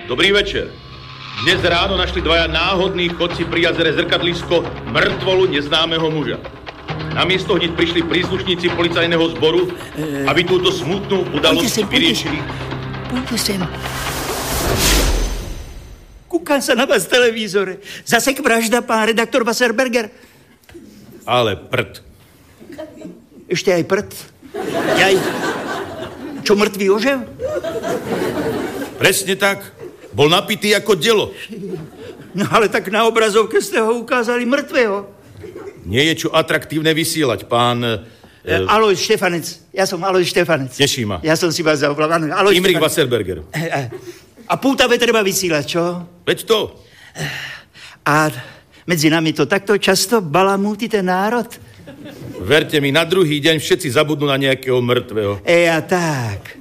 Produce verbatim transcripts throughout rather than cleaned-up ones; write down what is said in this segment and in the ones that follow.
Dobrý večer. Dnes ráno našli dvaja náhodní chodci pri jazere Zrkadlisko mŕtvolu neznámeho muža. Na miesto hneď prišli príslušníci policajného zboru, aby túto smutnú udalosť vyriešili. Poďte sem. Kúkam sa na vás v televízore. Zase vražda, pán redaktor Wasserberger. Ale prd. Ešte aj prd. Jaj. Čo, mŕtvý ožev? Presne tak. Bol napitý ako delo. No ale tak na obrazovke ste ho ukázali mŕtvého. Nie je čo atraktívne vysielať, pán... E, Alojz Štefanec. Ja som Alojz Štefanec. Teší ma. Ja som si vás zavolal. Imrich Wasserberger. E, e, a pútave treba vysielať, čo? Veď to. A medzi nami to takto často balamúti ten národ? Verte mi, na druhý deň všetci zabudnú na nejakého mŕtvého. E, a tak...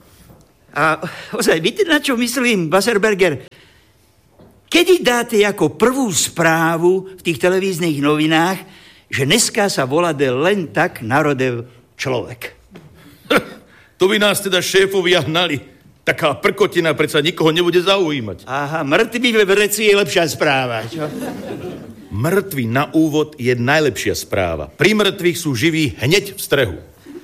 A ozaj, viete, na čo myslím, Wasserberger? Kedy dáte ako prvú správu v tých televíznych novinách, že dneska sa volade len tak narodil človek? To by nás teda šéfovia hnali. Taká prkotina predsa nikoho nebude zaujímať. Aha, mŕtvy ve vreci je lepšia správa, čo? Mŕtvy na úvod je najlepšia správa. Pri mŕtvych sú živí hneď v strehu.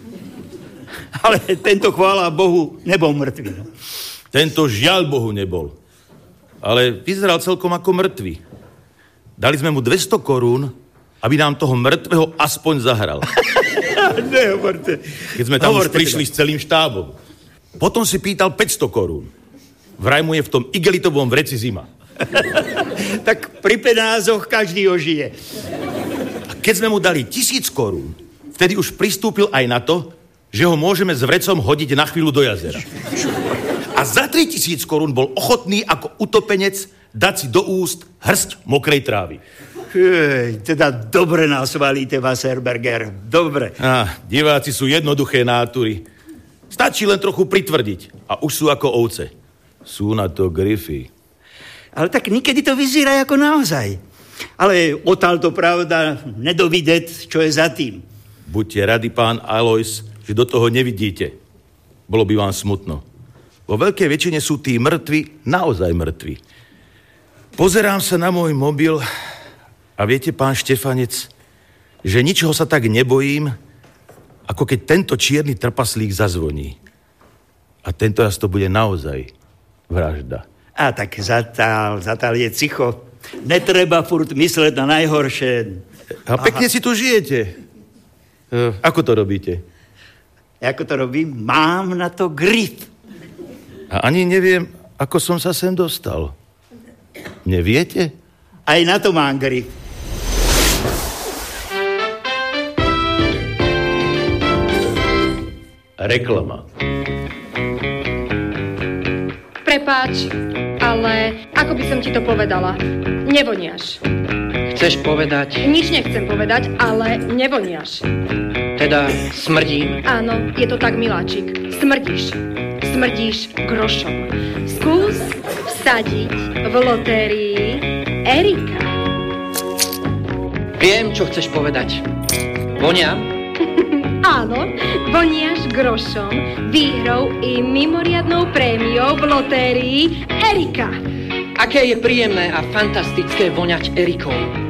Ale tento, chvála Bohu, nebol mŕtvý. No. Tento žiaľ Bohu nebol. Ale vyzeral celkom ako mŕtvy. Dali sme mu dvesto korún, aby nám toho mŕtvého aspoň zahral. Nehovorte. Keď sme tam Hovorte už prišli teda s celým štábom. Potom si pýtal päťsto korún. Vraj mu je v tom igelitovom vreci zima. Tak pri penázoch každý ožije. A keď sme mu dali tisíc korún, vtedy už pristúpil aj na to, že ho môžeme s vrecom hodiť na chvíľu do jazera. A za tri tisíc korún bol ochotný ako utopenec dať si do úst hrst mokrej trávy. Hej, teda dobre nás valíte, Wasserberger, dobre. Á, diváci sú jednoduché nátury. Stačí len trochu pritvrdiť a už sú ako ovce. Sú na to grify. Ale tak niekedy to vyzerá ako naozaj. Ale odtiaľ to pravda nedovidieť, čo je za tým. Buďte radi, pán Alojz, že do toho nevidíte. Bolo by vám smutno. Vo veľkej väčšine sú tí mŕtvi naozaj mŕtvi. Pozerám sa na môj mobil a viete, pán Štefanec, že ničoho sa tak nebojím, ako keď tento čierny trpaslík zazvoní. A tento raz to bude naozaj vražda. A tak zatál, zatál je cicho. Netreba furt mysleť na najhoršie. A pekne Aha. si tu žijete. E, ako to robíte? Ako to robím? Mám na to grif. A ani neviem, ako som sa sem dostal. Neviete? Aj na to mám grif. Reklama. Prepáč, ale ako by som ti to povedala? Nevoniaš. Chceš povedať? Nič nechcem povedať, ale nevoniaš. Teda smrdím? Áno, je to tak, miláčik. Smrdíš. Smrdíš grošom. Skús vsadiť v lotérii Erika. Viem, čo chceš povedať. Voniam? Áno, voniaš grošom, výhrou i mimoriadnou prémiou v lotérii Erika. Aké je príjemné a fantastické voňať Erikou.